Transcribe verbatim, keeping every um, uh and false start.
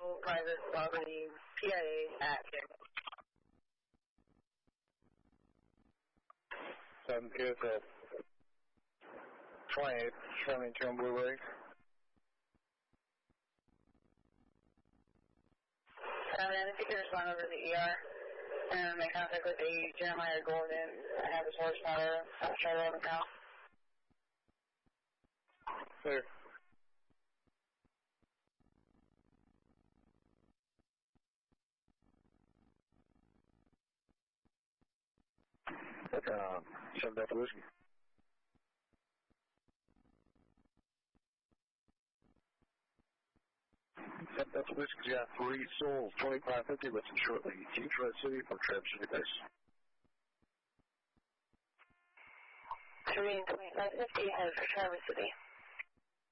private property, P I A, action. seven two to twenty-eight, seventy-two on Blue Lake. And then if you can respond over to the E R and make contact with the Jeremiah Gordon, I have his horsepower. I'll try to run him now. Clear. Uh, seven Delta Whiskey. seven Delta Whiskey's got three souls, twenty-five fifty, listen shortly. Detroit City from Traverse City Base. three and twenty-five fifty, headed for Traverse City.